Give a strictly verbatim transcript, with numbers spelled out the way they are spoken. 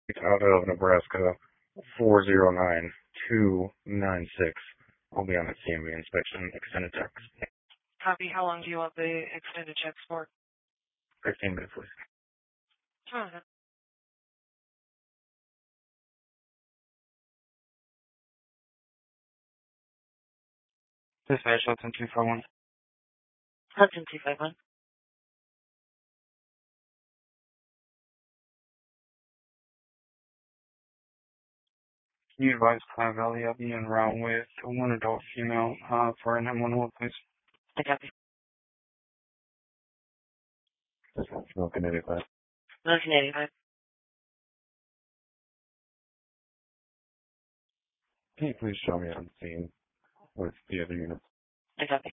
out of Nebraska, four zero nine two nine six. I'll be on a C M V inspection, extended checks. Copy. How long do you want the extended checks for? fifteen minutes, please. Uh-huh. Dispatch, Hudson two five one. Hudson two five one. Can you advise Cloud Valley I'll be en route with one adult female uh, for a nine one one, please? I copy. Smoking eighty-five. nineteen eighty-five. Can you please show me on scene with the other units? I copy.